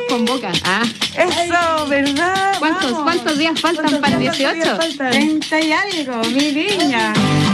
convoca. Eso, ¿verdad? ¿Cuántos días faltan para el 18? 30 y algo, mi niña.